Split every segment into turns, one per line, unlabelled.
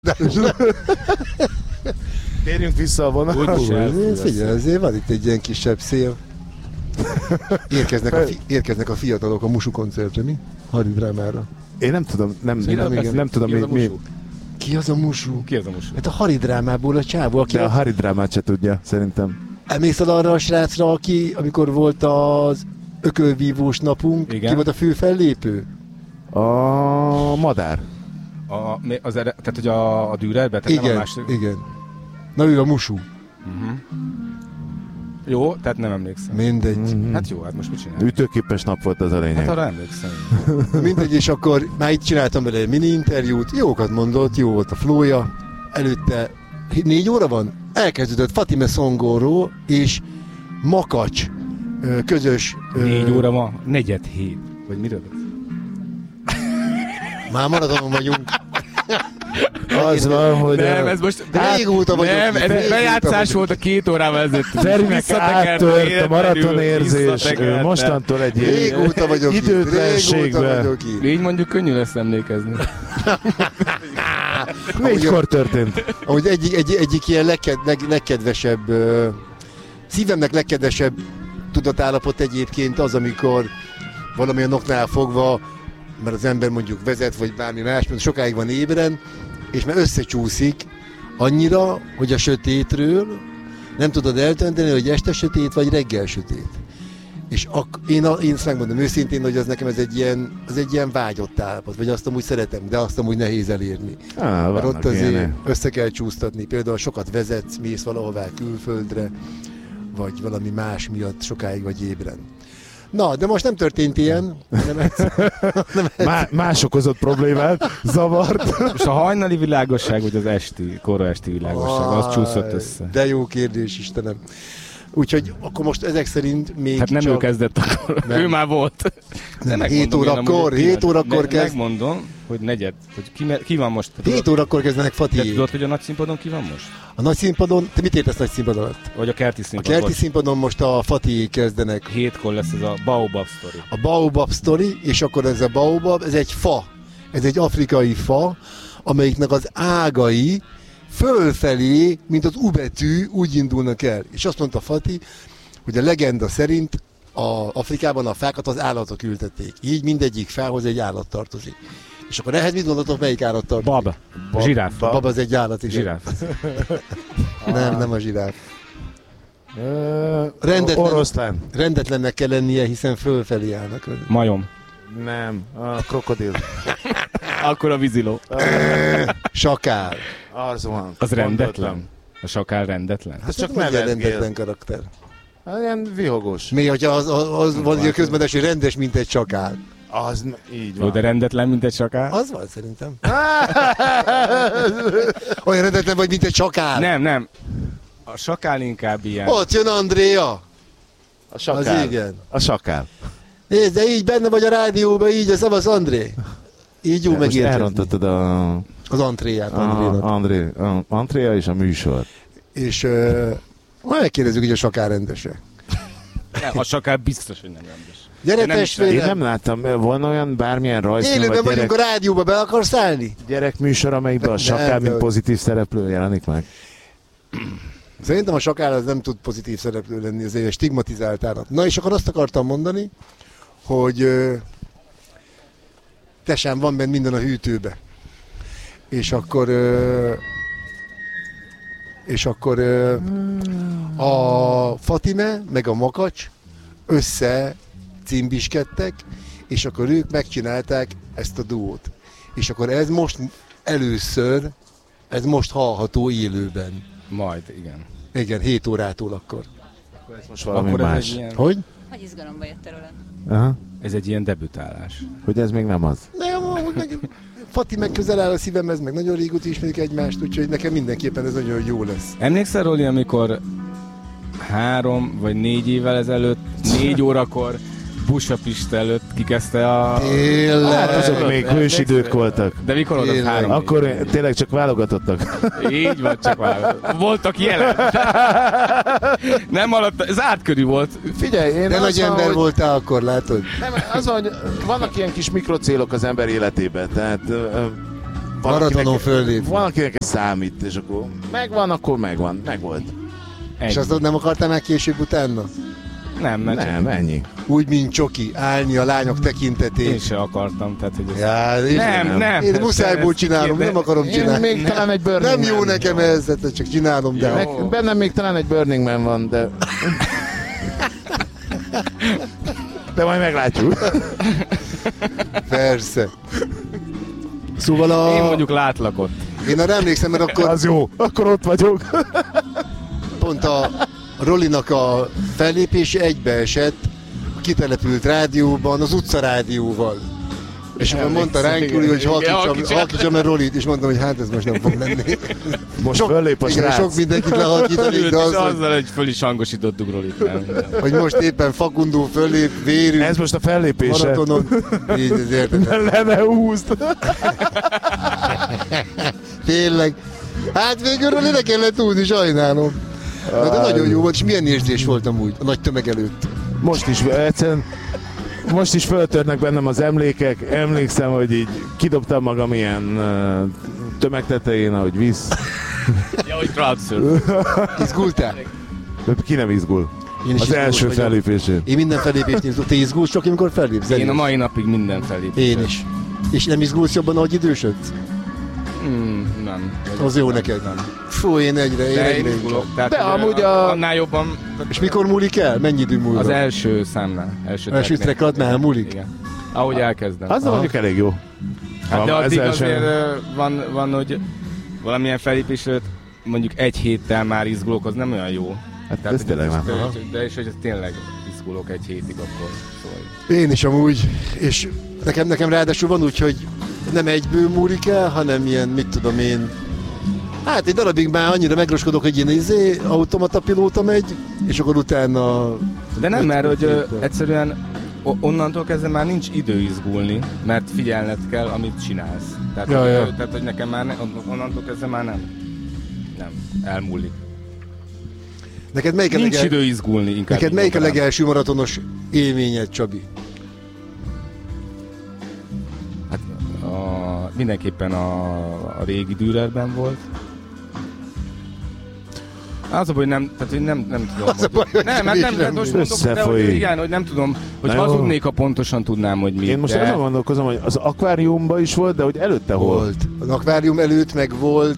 Térjünk vissza a vonalra.
Figyelj, azért van itt egy ilyen kisebb szél. Érkeznek a fiatalok a Musu koncertre, mi? Haridrámára.
Én nem tudom, nem tudom mi.
Ki az a Musu?
Ki az a Musu?
Hát a Haridrámából a csávó, aki...
De a Haridrámát se tudja, szerintem.
Emlékszel arra a srácra, aki, amikor volt az ökölvívós napunk,
igen.
Ki volt a fő fellépő?
A madár.
Tehát, hogy a Dürerbe?
Igen, igen. Na ő a Musu.
Uh-huh. Jó, tehát nem emlékszem.
Mindegy.
Uh-huh. Hát jó, hát most mit csinálj?
Ütőképes nap volt az a lényeg.
Hát arra emlékszem.
Mindegy, és akkor már itt csináltam vele egy mini interjút, jókat mondott, jó volt a flója. Előtte 4 óra van? Elkezdődött Fatime Szongóról és Makacs közös...
4 óra ma, 4:07. Vagy miről?
Már maratonon vagyunk.
Az van, hogy...
Nem, ez most...
Régóta vagyok.
Nem, ez egy bejátszás volt a 2 órával ezelőtt.
Ferinek áttört a maratonérzés. Mostantól egy
régóta vagyok
időtlenségbe.
Így mondjuk könnyű lesz emlékezni.
4-kor történt.
Ahogy egyik ilyen legkedvesebb, szívemnek legkedvesebb tudatállapot egyébként az, amikor valamilyen oknál fogva, mert az ember mondjuk vezet, vagy bármi más, mert sokáig van ébren, és már összecsúszik annyira, hogy a sötétről nem tudod eltönteni, hogy este sötét, vagy reggel sötét. És én ezt megmondom őszintén, hogy az nekem ez egy ilyen vágyott állapot, vagy azt amúgy szeretem, de azt amúgy nehéz elérni. Mert ott azért össze kell csúsztatni. Például sokat vezetsz, mész valahová külföldre, vagy valami más miatt sokáig vagy ébren. Na, de most nem történt ilyen.
Más okozott problémát, zavart.
Most a hajnali világosság, vagy az kora esti világosság, az csúszott össze.
De jó kérdés, Istenem. Úgyhogy akkor most ezek szerint még
hát nem
csak...
ő kezdett akkor, ő már volt.
Nem, 7 órakor kezd.
Megmondom, hogy negyed, hogy ki van most.
7 órakor kezdenek Fatiék.
De tudod, hogy a nagy színpadon ki van most?
A nagy színpadon, te mit értesz nagy színpad alatt?
Vagy a kerti színpadon.
A kerti színpadon most a Fatiék kezdenek.
7-kor lesz ez a Baobab Story.
A Baobab Story, és akkor ez a Baobab, ez egy fa. Ez egy afrikai fa, amelyiknek az ágai fölfelé, mint az U betű, úgy indulnak el. És azt mondta Fati, hogy a legenda szerint Afrikában a fákat az állatok ültették. Így mindegyik fához egy állat tartozik. És akkor ehhez mit gondoltok, melyik állat tartozik?
Bab. Zsiráf.
Bab az egy állat is.
Zsiráf.
Nem a zsiráf. Rendetlennek kell lennie, hiszen fölfelé állnak.
Majom.
Nem, a krokodil.
Akkor a víziló.
Sakál.
Az rendetlen? A sakál rendetlen?
Hát csak rendetlen karakter.
Ilyen vihogos.
Mi, hogyha az van a közmedes, hogy rendes, mint egy sakál.
Az így van.
Jó, de rendetlen, mint egy sakál?
Az van, szerintem. Olyan rendetlen vagy, mint egy sakál.
Nem. A sakál inkább ilyen.
Ott jön Andrea.
A sakál.
Az igen.
A sakál.
Nézd, de így benne vagy a rádióban, így a szavasz André. Így jó megérteni.
Elrontottad
az Andréját.
Andrea és a műsor.
És megkérdezzük, hogy a sakál rendese.
A sakál biztos, hogy nem rendes.
Gyere testvérem!
Én nem láttam, volna olyan bármilyen rajzfilm,
élőben vagyunk a rádióba, be akarsz állni?
Gyerekműsor, amelyikben a sakál, mint pozitív szereplő jelenik meg.
Szerintem a sakál az nem tud pozitív szereplő lenni, azért egy stigmatizált állat. Na és akkor azt akartam mondani, hogy tesám, van benne minden a hűtőbe. És akkor a Fatime meg a Makacs össze cimbiskedtek, és akkor ők megcsinálták ezt a duót. És akkor ez most először, ez most hallható élőben.
Majd, igen.
Igen, 7 órától akkor.
Akkor ez most valami más.
Ilyen...
Hogy?
Hogy izgalomba jött tőle.
Aha.
Ez egy ilyen debütálás.
Hogy ez még nem az.
Nem, meg Fati meg közel áll a szívemhez, meg nagyon régóta ismerik egymást, úgyhogy nekem mindenképpen ez nagyon jó lesz.
Emlékszel, Roli, amikor 3 vagy 4 évvel ezelőtt, 4 órakor Busa-Pista előtt kikezdte a...
Tényleg.
Hát azok még hősidők voltak.
De mikor volt az 3?
Akkor tényleg csak válogatottak.
Így van, csak válogatottak. Voltak jelen. Nem alatt, zárt körű volt.
Figyelj, én
de nagy ember voltál akkor, látod?
Nem, az van, hogy vannak ilyen kis mikrocélok az ember életében, tehát
maratonon föllép.
Valakinek ez számít, és akkor megvan, megvolt.
És azt nem akartál már később utána?
Nem, ennyi.
Úgy, mint Csoki, állni a lányok tekintetét.
Én se akartam, tehát hogy ez...
Ja,
nem.
Én muszájból csinálom, nem akarom csinálni.
Még talán egy Burning
Nem jó
Man.
nekem ez, csak csinálom, de...
Bennem még talán egy Burning Man van, de... De majd meglátjuk.
Persze. Szóval
Én mondjuk látlak ott.
Én arra emlékszem, mert akkor
Az jó, akkor ott vagyok.
pont a Rolinak a fellépése egybeesett a kitelepült rádióban, az utcarádióval. És akkor mondta ránk, Júli, hogy halkítsam el Rolit, és mondtam, hogy hát ez most nem fog menni.
Most föllép a srác.
Sok mindenkit lehalkítanék, de az,
azzal, hogy föl is hangosítottuk Rolit.
hogy most éppen Fakundó föllép, vérünk,
Ez most a fellépése.
maratonon. Így ez érted.
Ne húzd.
Tényleg. Hát végül Roli kellett húzni, sajnálom. Na, de nagyon jó volt, és milyen érzés volt amúgy a nagy tömeg előtt.
Most is egyszerűen, most is föltörnek bennem az emlékek. Emlékszem, hogy így kidobtam magam ilyen tömegtetején, ahogy visz.
Ja, hogy crowdsurf.
Izgultál?
Ki nem izgul?
Én is
Az
izgulós
első
vagyok.
fellépésén.
Én minden fellépést izgulok. Te izgulsz csak, amikor fellépsz?
Én a mai napig minden fellépés.
Én is. És nem izgulsz jobban, ahogy idősödsz?
Nem.
Az jó neked.
Nem.
Fú, én egyre
izgulok. Tehát,
De
hogy
amúgy
annál jobban...
És mikor múlik el? Mennyi idő múlva?
Az első számnál.
Első trackadnál múlik?
Igen. Ahogy elkezdem.
Az mondjuk elég jó.
Hát de addig
Ezzel sem-
azért van, hogy valamilyen fellépés előtt mondjuk egy héttel már izgulok, az nem olyan jó.
Hát ez tényleg nem.
De és hogy tényleg izgulok egy hétig, akkor szóval.
Én is amúgy. És nekem ráadásul van úgy, hogy nem egyből múlik el, hanem ilyen, mit tudom én, hát egy darabig már annyira megroskodok, hogy én automata pilóta megy, és akkor utána...
De nem, mert hogy egyszerűen onnantól kezdve már nincs idő izgulni, mert figyelned kell, amit csinálsz. Tehát, tehát hogy nekem már onnantól kezdve már nem elmúlik.
Neked melyik
Nincs idő izgulni, inkább.
Neked melyik a legelső maratonos élményed, Csabi?
Hát mindenképpen a régi Dürerben volt. Az a baj, hogy nem tudom.
Az a baj, hogy
nem most mondok, de hogy igen, hogy nem tudom, hogy hazudnék, ha pontosan tudnám, hogy mi.
Én most azon gondolkozom, hogy az akváriumban is volt, de hogy előtte volt.
Az akvárium előtt meg volt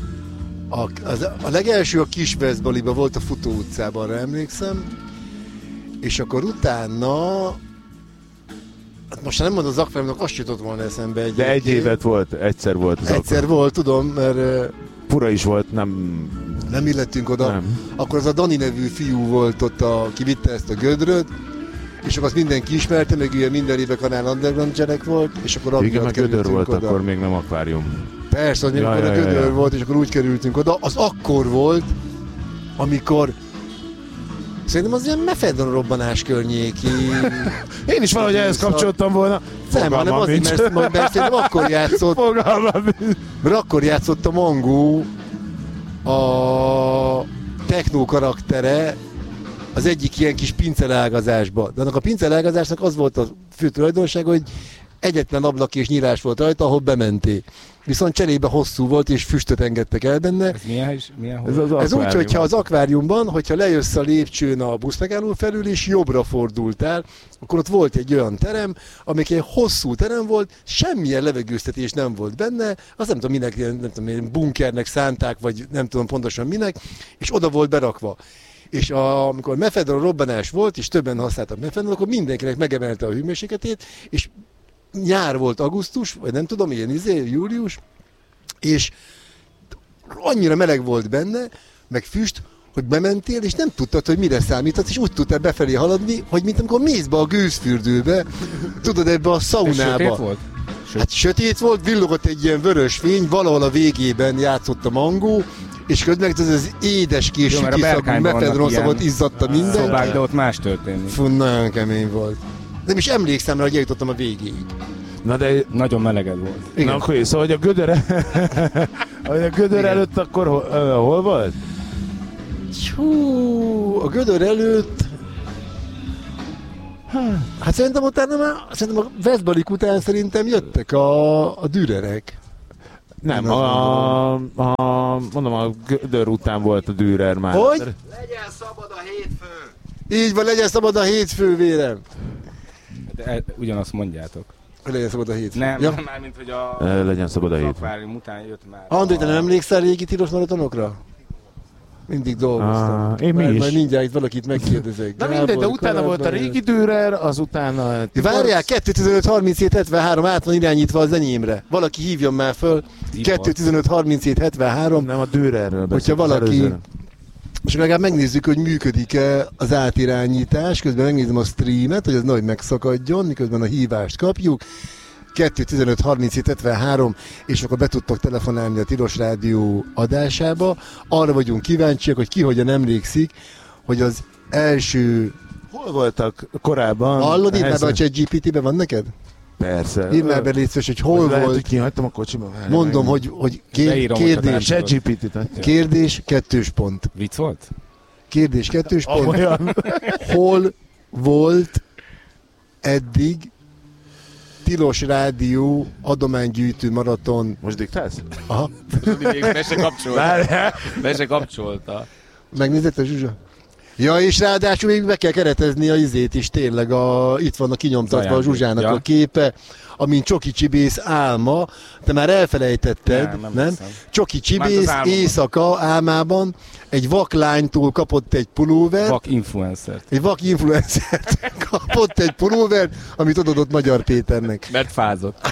a legelső a Kisveszbaliba volt a Futó utcában, arra emlékszem. És akkor utána hát most nem mondom az akváriumnak, azt jutott volna eszembe egy.
De egy évet volt, egyszer volt az
Egyszer volt, tudom, mert
Fura is volt,
nem illettünk oda.
Nem.
Akkor az a Dani nevű fiú volt ott, aki vitte ezt a gödröt, és akkor azt mindenki ismerte, meg ugye minden éve Kanál Underground gyerek volt, és akkor
igen, meg gödör volt,
oda.
akkor még nem akvárium.
Persze, az még akkor a gödör volt, és akkor úgy kerültünk oda. Az akkor volt, amikor szerintem az ilyen mefedron robbanás környéki.
Én is valahogy ehhez kapcsoltam volna.
Nem, hanem azért, mert szerintem akkor játszott. Mert akkor játszott a Mangó a technó karaktere az egyik ilyen kis pincelágazásba. De annak a pincelágazásnak az volt a fő tulajdonság, hogy egyetlen ablak és nyílás volt rajta, ahol bementél. Viszont cserébe hosszú volt, és füstöt engedtek el benne.
Ez milyen
Ez úgy, hogyha az akváriumban, hogyha lejössz a lépcsőn a buszmegálló felül, és jobbra fordultál, akkor ott volt egy olyan terem, amelyik egy hosszú terem volt, semmilyen levegőztetés nem volt benne, azt nem tudom minek, nem tudom, bunkernek szánták, vagy nem tudom pontosan minek, és oda volt berakva. És amikor mefedron robbanás volt, és többen használtak mefedron, akkor mindenkinek megemelte a hőmérsékletét, és nyár volt augusztus, vagy nem tudom, ilyen július, és annyira meleg volt benne, meg füst, hogy bementél, és nem tudtad, hogy mire számítasz, és úgy tudtál befelé haladni, hogy mint amikor mész be a gőzfürdőbe, tudod, ebbe a szaunába.
Sötét volt?
Hát sötét volt, villogott egy ilyen vörös fény, valahol a végében játszott a Mangó, és közben az édes késű kiszagú mefedron szagot izzadta minden.
Szobák, de ott más történik.
Fú, nagyon kemény volt. Nem is emlékszem rá, hogy eljutottam a végéig.
Na de nagyon meleged volt.
Igen. Na akkor szóval, hogy a gödör előtt akkor hol volt?
A gödör előtt... Hát szerintem utána már, a Veszbalik után szerintem jöttek a dürerek.
Nem, mondom, a Gödör után volt a Dürer már.
Hogy? Legyen szabad a hétfő! Így van, legyen szabad a hétfő, vérem!
De ugyanazt mondjátok.
Legyen szabad a hétfő.
Nem, ja. Már mint hogy a...
legyen szabad a hétfő.
Akvárium után jött már.
André, te nem emlékszel régi tilos maratonokra? Mindig dolgoztam.
Én mi is.
Majd mindjárt itt valakit megkérdezek.
Na mindegy, de utána volt a régi Dürer, azután
Várjál, 2.15.37.73 át van irányítva az enyémre. Valaki hívjon már föl. 2.15.37.73.
Nem a Dürerről beszél.
Hogyha valaki... És legalább megnézzük, hogy működik-e az átirányítás. Közben megnézem a streamet, hogy az nagy megszakadjon, miközben a hívást kapjuk. 2.15.37.73, és akkor be tudtok telefonálni a Tilos Rádió adásába. Arra vagyunk kíváncsiak, hogy ki hogyan emlékszik, hogy az első...
Hol voltak korábban?
Hallod, itt már a ChatGPT-ben van neked?
Persze.
Írd már be, légy szíves, hogy hol
lehet,
volt.
Hogy kihagytam a kocsiba.
Mondom, hogy kérdés.
ChatGPT-t.
Kérdés, 2 pont.
Vicc volt?
Kérdés, 2 pont. Hol volt eddig Tilos Rádió adománygyűjtő maraton?
Most diktálsz?
Aha.
Még be se kapcsolta.
Megnézett a Zsuzsa? Ja, és ráadásul még be kell keretezni a izét is, tényleg itt van a kinyomtatva a Zsuzsának a képe, amin Csoki Csibész álma, te már elfelejtetted, nem? Csoki Csibész éjszaka álmában egy vaklánytól kapott egy pulóvert. Egy vak influencert kapott egy pulóvert, amit odadott Magyar Péternek.
Mert fázott.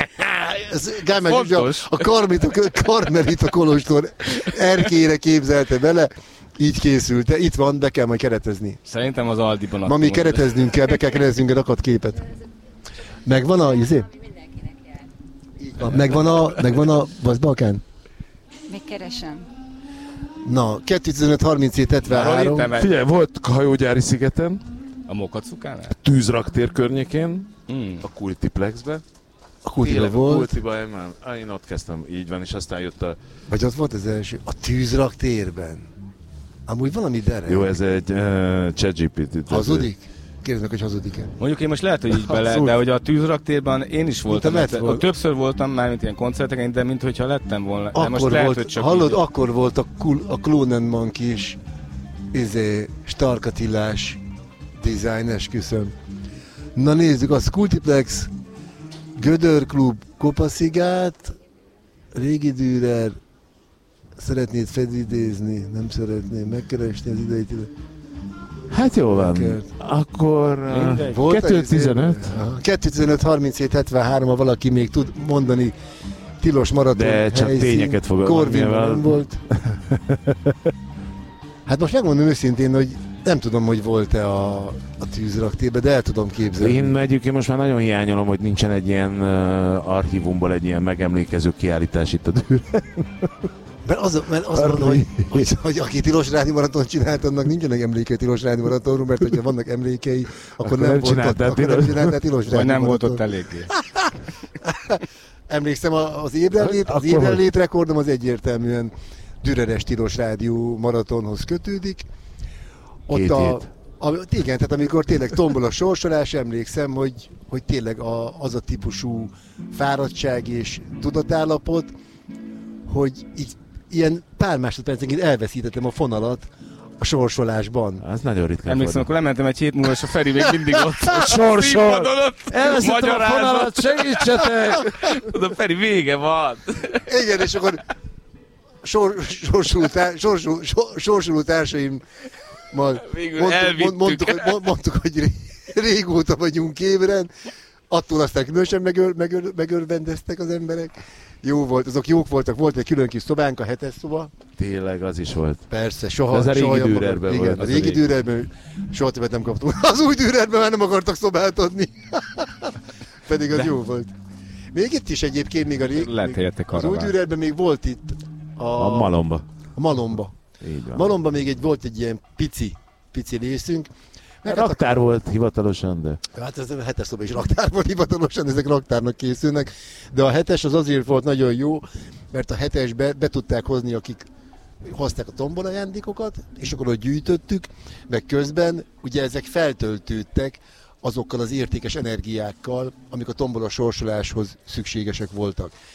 A Karmelita Kolostor erkére képzelte bele. Így készült, itt van, be kell majd keretezni.
Szerintem az Aldiban.
Ma még kereteznünk kell, be kell kereteznünk egy rakat képet. Megvan a izé? Megvan a Vasz Balkán?
Még keresem.
Na, 2.15.37.73.
Figyelj, volt hajógyári szigeten.
A Mokacukánál?
A tűzraktér környékén. A Kultiplexbe.
A Kultiba volt?
A Kultiba, én ott kezdtem, így van, és aztán jött a...
Vagy ott volt az első? A tűzraktérben. Amúgy valami derek.
Jó, ez egy ChatGPT.
Hazudik? Kérdezd meg, hogy hazudik-e.
Mondjuk én most lehet, hogy így bele, de hogy a tűzraktérben én is voltam. Többször voltam már, mint ilyen koncerteken, de mint hogyha lettem volna. De most lehet,
volt,
hogy csak
hallod,
így...
akkor volt a Klónenmank is Stark Attilás design, esküszöm. Na nézzük, az Kultiplex, Gödör Klub, Kopaszigát, Régi Dürer. Szeretnéd felidézni? Nem szeretném megkeresni az ideit.
Hát jó van. Akkor 2.15.
2.15.37.73, ha valaki még tud mondani tilos maraton
de csak
helyszín.
tényeket fog
Korvinban volt. Hát most megmondom őszintén, hogy nem tudom, hogy volt-e a tűzraktérbe, de el tudom képzelni.
Én egyébként most már nagyon hiányolom, hogy nincsen egy ilyen archívumból egy ilyen megemlékező kiállítás itt a Düren.
Mert azt mondom, hogy aki Tilos Rádió Maraton csinált, annak nincsenek emlékei Tilos Rádió Maratonról, mert hogyha vannak emlékei, akkor nem csináltál Tilos Rádió Maraton.
Vagy nem volt ott eléggé.
Emlékszem, az ébrenlét rekordom az egyértelműen Düreres Tilos Rádió Maratonhoz kötődik. Ott igen, tehát amikor tényleg tombol a sorsolás, emlékszem, hogy tényleg az a típusú fáradtság és tudatállapot, hogy így ilyen pár másodpercenként elveszítettem a fonalat a sorsolásban.
Ez nagyon ritkán.
Emlékszem, akkor lementem egy hét múlva, és a Feri még mindig ott
sorsol. Elveszítettem a fonalat, segítsetek!
A Feri vége van.
Igen, és akkor sorsoló társaim mondtuk, hogy régóta vagyunk ébren, attól aztán különösen megörvendeztek az emberek. Jó volt, azok jók voltak, volt egy külön kis szobánk, a 7-es szoba.
Tényleg, az is volt.
Persze, soha.
Ez a régi Dürerben volt.
A régi Dürerben soha többet nem kaptunk. Az új Dürerben már nem akartak szobát adni. Pedig az jó volt. Még itt is egyébként, még az új Dürerben még volt itt
a Malomba.
A Malomba.
Így van.
Malomba még volt egy ilyen pici részünk.
Raktár volt hivatalosan, de...
Hát ez a 7-es szoba is raktár volt hivatalosan, ezek raktárnak készülnek. De a 7-es az azért volt nagyon jó, mert a 7-esbe be tudták hozni, akik hozták a tombol ajándékokat, és akkor ott gyűjtöttük, meg közben ugye ezek feltöltődtek azokkal az értékes energiákkal, amik a tombola sorsoláshoz szükségesek voltak.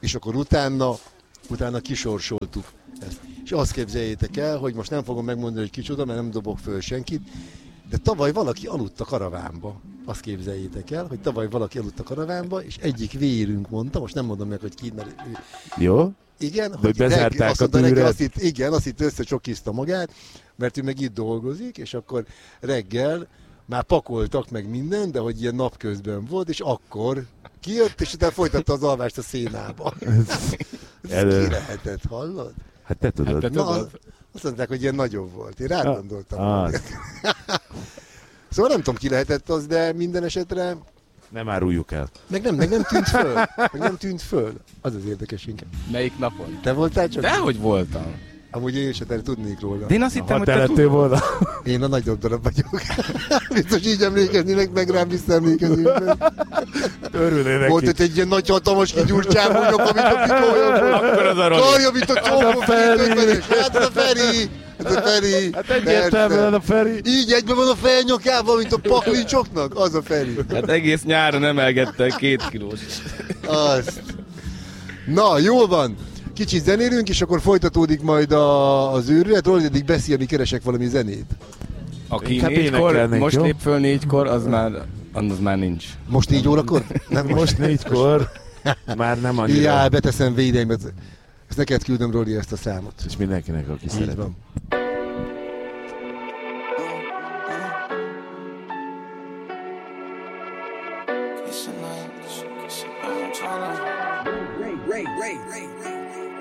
És akkor utána kisorsoltuk ezt. És azt képzeljétek el, hogy most nem fogom megmondani, hogy kicsoda, mert nem dobok föl senkit, de tavaly valaki aludt a karavánba. Azt képzeljétek el, hogy tavaly valaki aludt a karavánba, és egyik vérünk mondta, most nem mondom meg, hogy ki, mert ő...
Jó?
Igen,
hogy bezárták a tűret.
azt itt összecsokizta magát, mert ő meg itt dolgozik, és akkor reggel már pakoltak meg minden, de hogy ilyen napközben volt, és akkor kijött, és utána folytatta az alvást a szénába. Ez ki lehetett, hallod?
Hát te tudod.
Azt mondták, hogy ilyen nagyobb volt. Én rá gondoltam. Szóval nem tudom, ki lehetett az, de minden esetre...
Nem áruljuk el.
Meg nem tűnt föl. Az az érdekes inkább.
Melyik napon?
Te voltál csak?
Dehogy voltam.
Amúgy én sem tudnék róla.
De én azt hittem, hogy te
tudod. Volna.
Én a nagyobb darab vagyok. Biztos így emlékeznének, meg rám visszaemlékezünk.
Örülnének.
Volt itt egy ilyen nagy hatalmas kigyúrt csámonyok, amit a Pikolyon.
Akkor az a Roli.
Karja, mint a csókok. Hát ez a Feri. Ez a Feri.
Hát egyértelműen a Feri.
Így egyben van a fejnyakával, mint a paklincsoknak. Az a Feri.
Hát egész nyáron emelgette 2 kilós.
Azt. Na, jól van. Kicsit zenélünk, és akkor folytatódik majd az őrület. Róla eddig beszél, mi keresek valami zenét.
Aki 4-kor, most lép föl 4-kor, az már nincs.
Most 4 órakor?
Nem, most 4-kor. Már nem annyira.
Ja, beteszem védeimet. Ezt neked küldöm, Roli, ezt a számot.
És mindenkinek, aki
így
szeret.
Van.